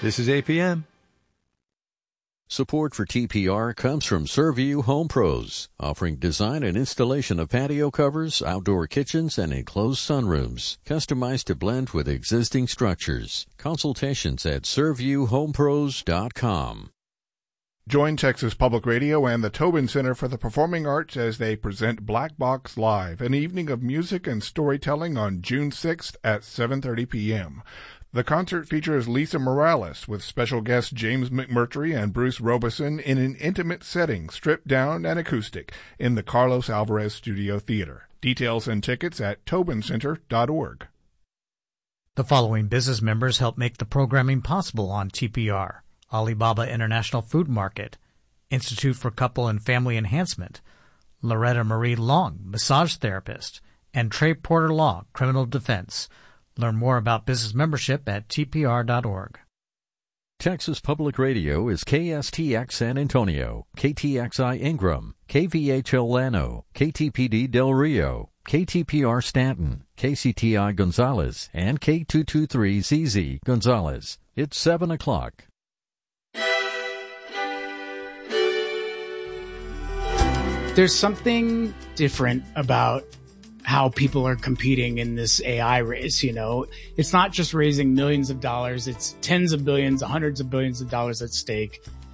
This is APM. Support for TPR comes from Surview Home Pros, offering design and installation of patio covers, outdoor kitchens, and enclosed sunrooms, customized to blend with existing structures. Consultations at SurviewHomePros.com. Join Texas Public Radio and the Tobin Center for the Performing Arts as they present Black Box Live, an evening of music and storytelling on June 6th at 7:30 p.m. The concert features Lisa Morales with special guests James McMurtry and Bruce Robeson in an intimate setting, stripped down and acoustic, in the Carlos Alvarez Studio Theater. Details and tickets at tobincenter.org. The following business members help make the programming possible on TPR: Alibaba International Food Market, Institute for Couple and Family Enhancement, Loretta Marie Long, massage therapist, and Trey Porter Law, criminal defense. Learn more about business membership at tpr.org. Texas Public Radio is KSTX San Antonio, KTXI Ingram, KVHL Llano, KTPD Del Rio, KTPR Stanton, KCTI Gonzales, and K223ZZ Gonzales. It's 7 o'clock. There's something different about how people are competing in this AI race. You know, it's not just raising millions of dollars, it's tens of billions, hundreds of billions of dollars at stake.